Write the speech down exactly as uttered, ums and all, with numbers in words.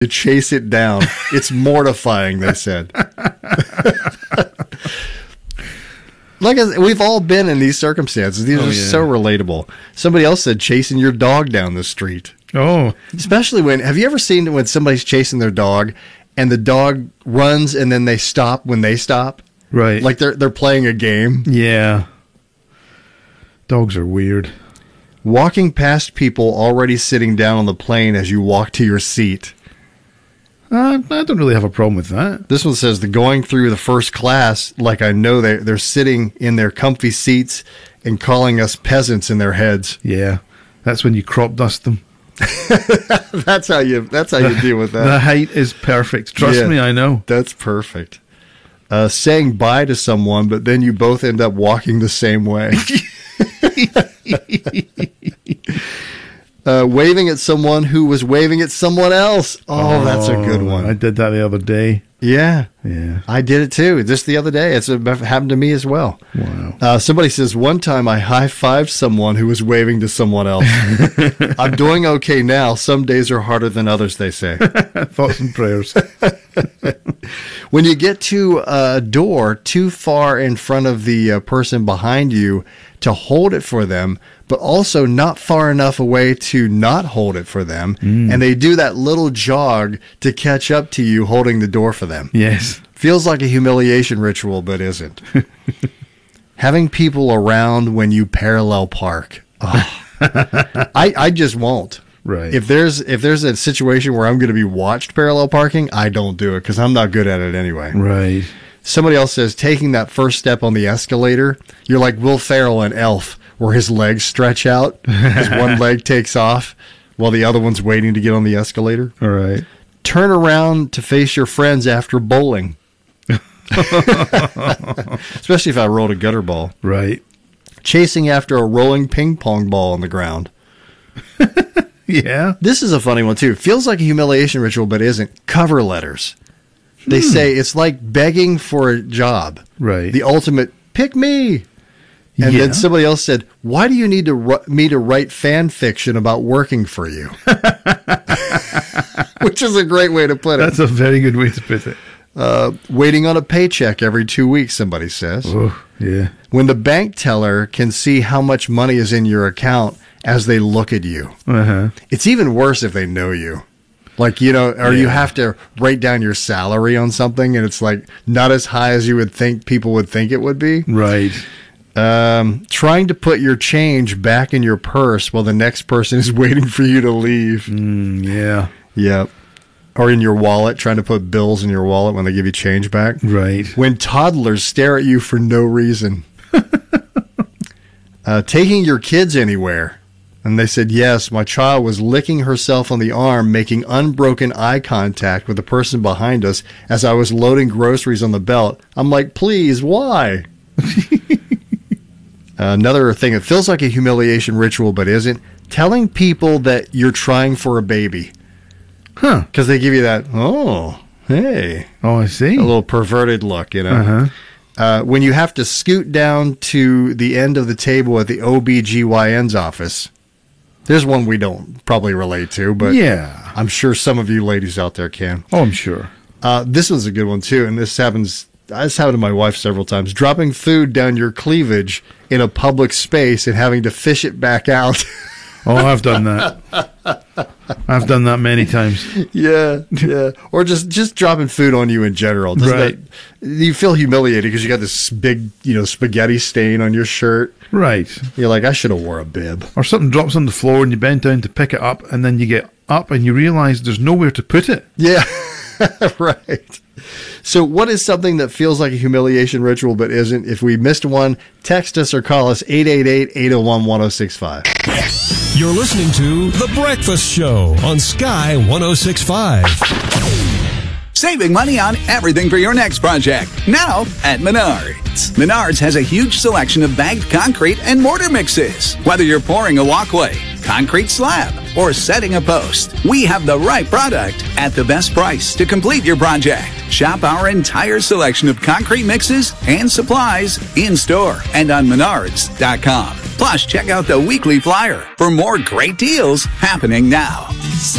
to chase it down. It's mortifying, they said. Like I said, we've all been in these circumstances. These oh, are yeah. so relatable. Somebody else said chasing your dog down the street. Oh. Especially when, have you ever seen when somebody's chasing their dog and the dog runs and then they stop when they stop? Right. Like they're they're playing a game. Yeah. Dogs are weird. Walking past people already sitting down on the plane as you walk to your seat. Uh, I don't really have a problem with that. This one says the going through the first class, like I know they they're sitting in their comfy seats and calling us peasants in their heads. Yeah. That's when you crop dust them. that's how you that's how you deal with that. The height is perfect. Trust Yeah, me, I know. That's perfect. Uh, saying bye to someone, but then you both end up walking the same way. uh, waving at someone who was waving at someone else. Oh, oh, that's a good one. I did that the other day. Yeah. Yeah. I did it too. Just the other day. It's happened to me as well. Wow. Uh, somebody says, one time I high-fived someone who was waving to someone else. I'm doing okay now. Some days are harder than others, they say. Thoughts and prayers. When you get to a door too far in front of the uh, person behind you to hold it for them, but also not far enough away to not hold it for them, mm. and they do that little jog to catch up to you holding the door for them. Yes. Feels like a humiliation ritual, but isn't. Having people around when you parallel park. Oh. I, I just won't. Right. If there's if there's a situation where I'm going to be watched parallel parking, I don't do it because I'm not good at it anyway. Right. Somebody else says taking that first step on the escalator, you're like Will Ferrell in Elf, where his legs stretch out, his one leg takes off while the other one's waiting to get on the escalator. All right. Turn around to face your friends after bowling. Especially if I rolled a gutter ball. Right. Chasing after a rolling ping pong ball on the ground. Yeah. This is a funny one, too. Feels like a humiliation ritual, but isn't. Cover letters. They hmm. say it's like begging for a job. Right. The ultimate, pick me. And yeah. then somebody else said, why do you need to ru- me to write fan fiction about working for you? Which is a great way to put it. That's a very good way to put it. Uh, waiting on a paycheck every two weeks, somebody says. Oh, yeah. When the bank teller can see how much money is in your account as they look at you. Uh-huh. It's even worse if they know you. Like, you know, or yeah. you have to write down your salary on something, and it's like not as high as you would think people would think it would be. Right. Um, trying to put your change back in your purse while the next person is waiting for you to leave. Mm, yeah. Yep. Or in your wallet, trying to put bills in your wallet when they give you change back. Right. When toddlers stare at you for no reason. uh, taking your kids anywhere. And they said, yes, my child was licking herself on the arm, making unbroken eye contact with the person behind us as I was loading groceries on the belt. I'm like, please, why? Another thing, it feels like a humiliation ritual, but isn't. Telling people that you're trying for a baby. Huh. Because they give you that, oh, hey. Oh, I see. A little perverted look, you know. Uh-huh. Uh, when you have to scoot down to the end of the table at the O B G Y N's office. There's one we don't probably relate to, but yeah. I'm sure some of you ladies out there can. Oh, I'm sure. Uh, this one's a good one, too, and this happens... This happened to my wife several times. Dropping food down your cleavage in a public space and having to fish it back out. Oh, I've done that. I've done that many times. Yeah, yeah. Or just, just dropping food on you in general. Doesn't right. that, you feel humiliated because you got this big, you know, spaghetti stain on your shirt. Right. You're like, I should have wore a bib. Or something drops on the floor and you bend down to pick it up, and then you get up and you realize there's nowhere to put it. Yeah, right. So what is something that feels like a humiliation ritual but isn't? If we missed one, text us or call us eight eight eight, eight oh one, one oh six five. You're listening to The Breakfast Show on Sky one oh six point five. Saving money on everything for your next project. Now at Menards. Menards has a huge selection of bagged concrete and mortar mixes. Whether you're pouring a walkway, concrete slab, or setting a post, we have the right product at the best price to complete your project. Shop our entire selection of concrete mixes and supplies in store and on menards dot com. Plus, check out the weekly flyer for more great deals happening now.